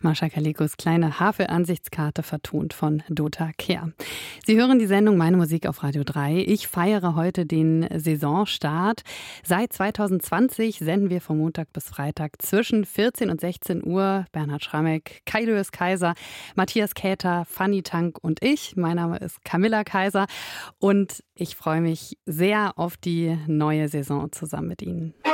Mascha Kalikos kleine Havel-Ansichtskarte vertont von Dota Kehr. Sie hören die Sendung Meine Musik auf Radio 3. Ich feiere heute den Saisonstart. Seit 2020 senden wir von Montag bis Freitag zwischen 14 und 16 Uhr. Bernhard Schramek, Kai Lewis Kaiser, Matthias Käther, Fanny Tank und ich. Mein Name ist Camilla Kaiser und ich freue mich sehr auf die neue Saison zusammen mit Ihnen.